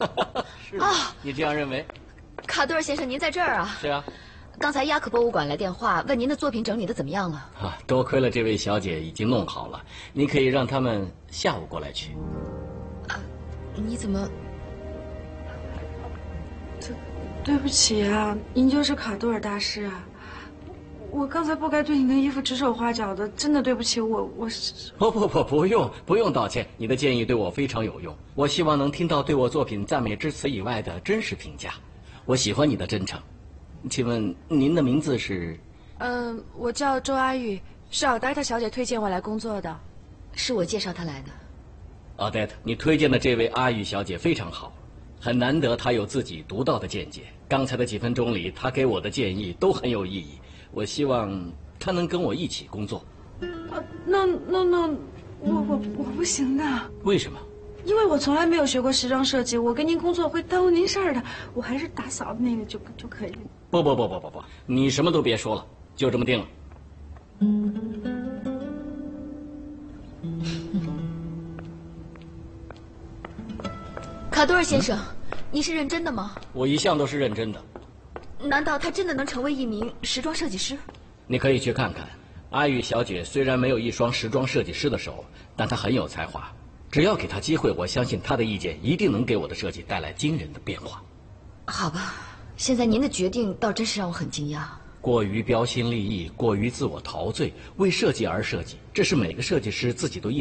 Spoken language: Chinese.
是啊，你这样认为？ 卡多尔先生，您在这儿啊？ 是啊。 刚才雅可博物馆来电话，问您的作品整理的怎么样了？ 啊，多亏了这位小姐已经弄好了，您可以让他们下午过来取。 你怎么？ 对不起啊，您就是卡多尔大师啊。我刚才不该对你的衣服指手画脚的，真的对不起，我是。 不用道歉，你的建议对我非常有用。我希望能听到对我作品赞美之词以外的真实评价。我喜欢你的真诚。请问您的名字是？ 我叫周阿玉，是奥黛特小姐推荐我来工作的。 是我介绍她来的。 奥黛特，你推荐的这位阿玉小姐非常好，很难得她有自己独到的见解。刚才的几分钟里，她给我的建议都很有意义。我希望她能跟我一起工作。 那我不行的。 为什么？ 因为我从来没有学过时装设计，我跟您工作会耽误您事儿的。我还是打扫那个就可以。 不，你什么都别说了，就这么定了。 卡多尔先生，你是认真的吗？ 我一向都是认真的。 难道他真的能成为一名时装设计师？ 你可以去看看，阿玉小姐虽然没有一双时装设计师的手，但她很有才华。只要给她机会，我相信她的意见一定能给我的设计带来惊人的变化。 好吧，现在您的决定倒真是让我很惊讶。 过于标新立异，过于自我陶醉，为设计而设计，这是每个设计师自己都